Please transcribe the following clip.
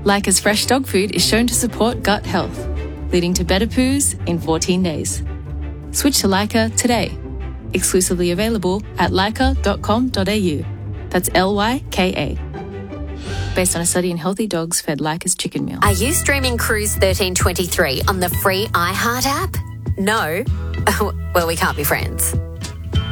Lyca's fresh dog food is shown to support gut health, leading to better poos in 14 days. Switch to Lyca today. Exclusively available at lyca.com.au. That's Lyka. Based on a study in healthy dogs fed Lyca's chicken meal. Are you streaming Cruise 1323 on the free iHeart app? No? Well, we can't be friends.